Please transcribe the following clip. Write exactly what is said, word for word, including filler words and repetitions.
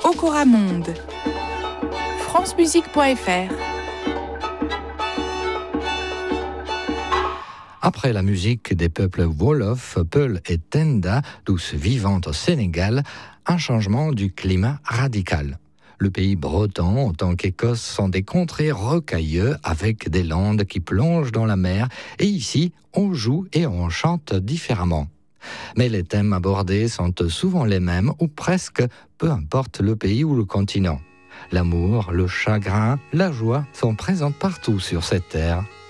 Okora Monde. francemusique point f r. Après la musique des peuples Wolof, Peul et Tenda, tous vivant au Sénégal, un changement du climat radical. Le pays breton, autant qu'Écosse, sont des contrées rocailleux avec des landes qui plongent dans la mer. Et ici, on joue et on chante différemment. Mais les thèmes abordés sont souvent les mêmes, ou presque, peu importe le pays ou le continent. L'amour, le chagrin, la joie sont présents partout sur cette terre.